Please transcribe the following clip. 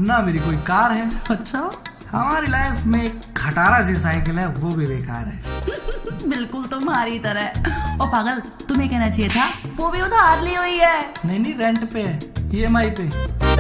ना मेरी कोई कार है। अच्छा, हमारी लाइफ में एक खटारा सी साइकिल है, वो भी बेकार है। बिल्कुल तुम्हारी तरह। ओ पागल, तुम्हें कहना चाहिए था वो भी उधार ली हुई है। नहीं, रेंट पे है, EMI पे।